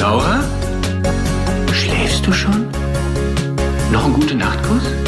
Laura? Schläfst du schon? Noch ein gute Nachtkuss?